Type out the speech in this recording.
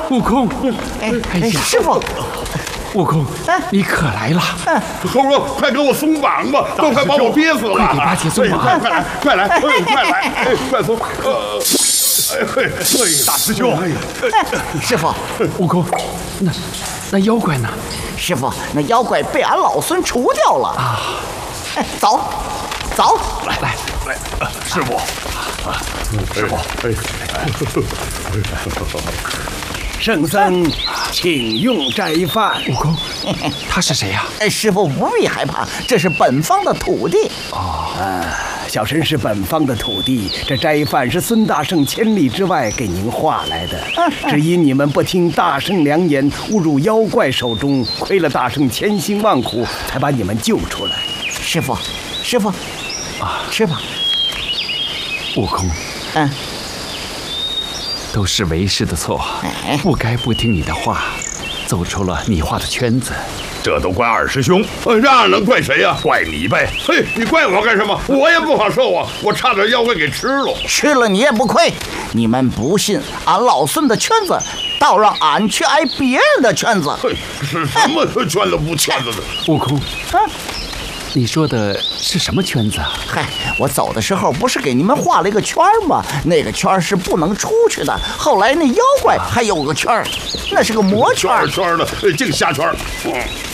悟空， 哎呀，师傅， 悟空，你可来了！ 猴哥，快给我松绑吧，都快把我憋死了！ 快给八戒松绑！ 快来，快来，快松！大师兄， 师傅， 悟空，那妖怪呢？ 师傅，那妖怪被俺老孙除掉了啊！走， 来，师傅， 圣僧，请用斋饭。 悟空，他是谁呀？ 师傅不必害怕，这是本方的徒弟。 小神是本方的徒弟，这斋饭是孙大圣千里之外给您画来的，只因你们不听大圣良言，误入妖怪手中，亏了大圣千辛万苦，才把你们救出来。 师傅，吃吧。 悟空，都是为师的错，不该不听你的话，走出了你画的圈子。 这都怪二师兄，那能怪谁呀？怪你呗！嘿，你怪我干什么？我也不好受啊，我差点妖怪给吃了。 吃了你也不亏。你们不信俺老孙的圈子，倒让俺去挨别人的圈子。 嘿，是什么圈子不圈子的？ 悟空，你说的是什么圈子啊？ 嗨，我走的时候不是给你们画了一个圈吗？那个圈是不能出去的。后来那妖怪还有个圈，那是个魔圈。 圈的净瞎圈。